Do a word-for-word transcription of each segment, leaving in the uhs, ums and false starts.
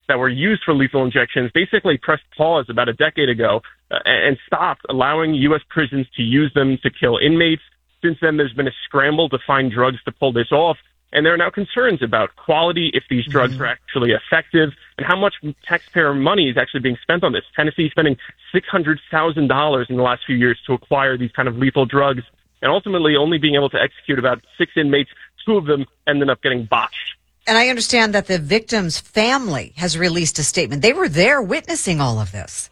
that were used for lethal injections basically pressed pause about a decade ago uh, and stopped allowing U S prisons to use them to kill inmates. Since then, there's been a scramble to find drugs to pull this off. And there are now concerns about quality, if these drugs mm-hmm. are actually effective, and how much taxpayer money is actually being spent on this. Tennessee is spending six hundred thousand dollars in the last few years to acquire these kind of lethal drugs, and ultimately only being able to execute about six inmates. Two of them ended up getting botched. And I understand that the victim's family has released a statement. They were there witnessing all of this.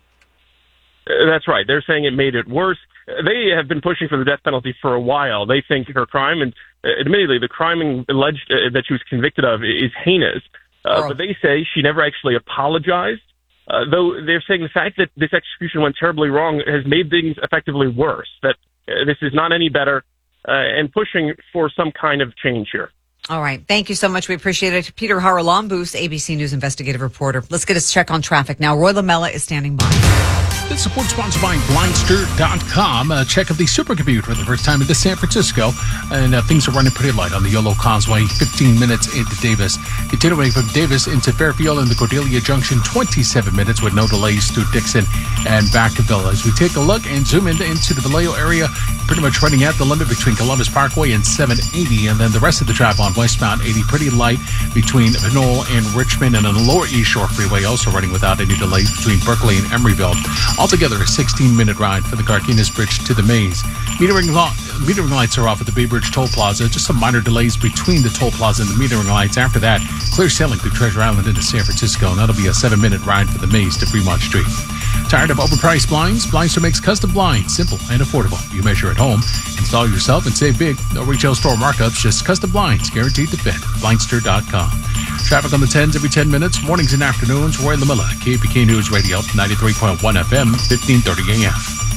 Uh, that's right. They're saying it made it worse. They have been pushing for the death penalty for a while. They think her crime, and uh, admittedly, the crime alleged uh, that she was convicted of is heinous. Uh, oh. But they say she never actually apologized. Uh, though they're saying the fact that this execution went terribly wrong has made things effectively worse. That uh, this is not any better, uh, and pushing for some kind of change here. All right. Thank you so much. We appreciate it. Peter Haralambous, A B C News investigative reporter. Let's get a check on traffic now. Roy Lamella is standing by. This support sponsored by Blindster dot com. A check of the supercommute for the first time into San Francisco. And uh, things are running pretty light on the Yolo Causeway, fifteen minutes into Davis. Continuing from Davis into Fairfield and the Cordelia Junction, twenty-seven minutes with no delays through Dixon and Vacaville. As we take a look and zoom in into the Vallejo area, pretty much running at the limit between Columbus Parkway and seven eighty. And then the rest of the traffic on westbound eighty, pretty light between Pinole and Richmond, and on the lower East Shore Freeway, also running without any delays between Berkeley and Emeryville. Altogether, a sixteen-minute ride for the Carquinez Bridge to the Maze. Metering, lo- metering lights are off at the Bay Bridge Toll Plaza. Just some minor delays between the toll plaza and the metering lights. After that, clear sailing through Treasure Island into San Francisco, and that'll be a seven-minute ride for the Maze to Fremont Street. Tired of overpriced blinds? Blindster makes custom blinds, simple and affordable. You measure at home, install yourself, and save big. No retail store markups, just custom blinds, guaranteed to fit. Blindster dot com. Traffic on the tens every ten minutes, mornings and afternoons. Roy Lamella, K P K News Radio, ninety-three point one F M, fifteen thirty A M.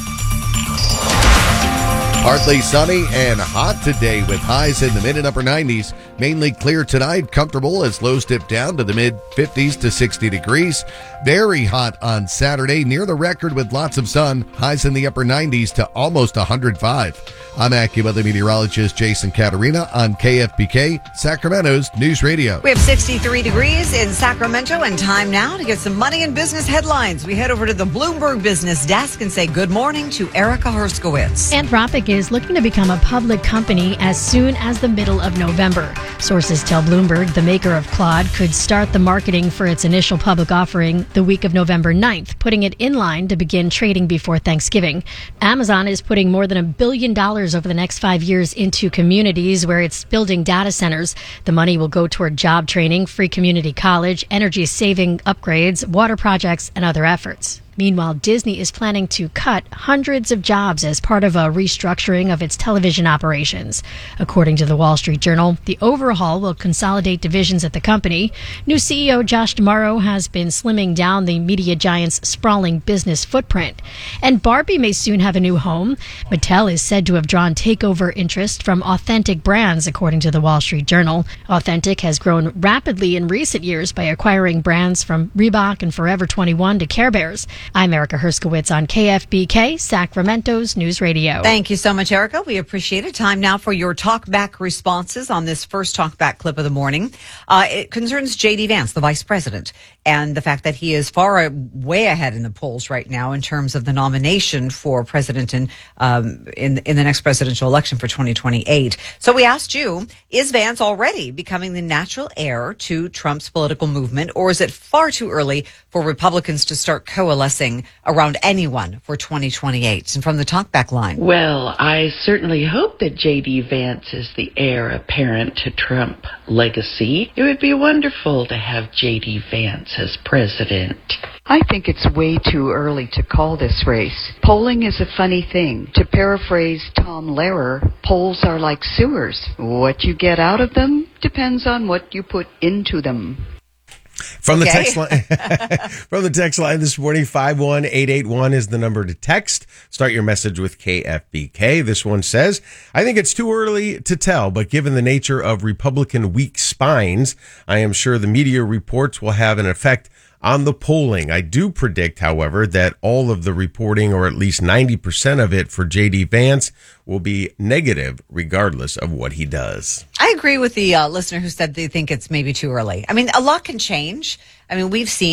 Partly sunny and hot today with highs in the mid and upper nineties. Mainly clear tonight, comfortable as lows dip down to the mid fifties to sixty degrees. Very hot on Saturday, near the record with lots of sun. Highs in the upper nineties to almost one hundred five. I'm AccuWeather meteorologist Jason Caterina on K F B K, Sacramento's News Radio. We have sixty-three degrees in Sacramento, and time now to get some money and business headlines. We head over to the Bloomberg Business Desk and say good morning to Erica Herskowitz. Anthropic is looking to become a public company as soon as the middle of November. Sources tell Bloomberg the maker of Claude could start the marketing for its initial public offering the week of November ninth, putting it in line to begin trading before Thanksgiving. Amazon is putting more than a billion dollars over the next five years into communities where it's building data centers. The money will go toward job training, free community college, energy-saving upgrades, water projects, and other efforts. Meanwhile, Disney is planning to cut hundreds of jobs as part of a restructuring of its television operations. According to the Wall Street Journal, the overhaul will consolidate divisions at the company. New C E O Josh D'Amaro has been slimming down the media giant's sprawling business footprint. And Barbie may soon have a new home. Mattel is said to have drawn takeover interest from Authentic Brands, according to the Wall Street Journal. Authentic has grown rapidly in recent years by acquiring brands from Reebok and Forever twenty-one to Care Bears. I'm Erica Herskowitz on K F B K, Sacramento's News Radio. Thank you so much, Erica. We appreciate it. Time now for your talkback responses on this first talkback clip of the morning. Uh, it concerns J D. Vance, the vice president, and the fact that he is far way ahead in the polls right now in terms of the nomination for president in um, in, in the next presidential election for twenty twenty-eight. So we asked you, is Vance already becoming the natural heir to Trump's political movement, or is it far too early for Republicans to start coalescing around anyone for twenty twenty-eight? And from the talkback line. Well, I certainly hope that J D. Vance is the heir apparent to Trump legacy. It would be wonderful to have J D. Vance as president. I think it's way too early to call this race. Polling is a funny thing. To paraphrase Tom Lehrer, polls are like sewers. What you get out of them depends on what you put into them. From the Okay. text line, from the text line this morning, five one eight eight one is the number to text. Start your message with K F B K. This one says, I think it's too early to tell, but given the nature of Republican weak spines, I am sure the media reports will have an effect on the polling. I do predict, however, that all of the reporting, or at least ninety percent of it for J D. Vance, will be negative regardless of what he does. I agree with the uh, listener who said they think it's maybe too early. I mean, a lot can change. I mean, we've seen